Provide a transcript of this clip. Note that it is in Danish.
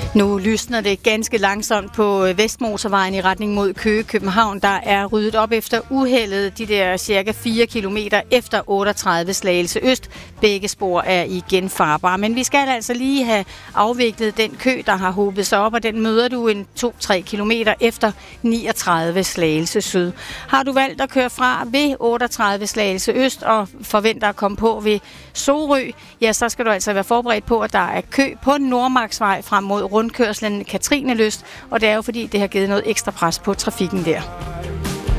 Nu lysner det ganske langsomt på Vestmotorvejen i retning mod Køge, København. Der er ryddet op efter uheldet, de der cirka 4 kilometer efter 38 Slagelse Øst. Begge spor er igen farbare, men vi skal altså lige have afviklet den kø, der har hobet sig op, og den møder du en 2-3 kilometer efter 39 Slagelse Syd. Har du valgt at køre fra ved 38 Slagelse Øst og forventer at komme på ved Sorø, ja, så skal du altså være forberedt på, at der er kø på Nordmarksvej frem mod rundkørslen Katrinelyst, og det er jo fordi, det har givet noget ekstra pres på trafikken der.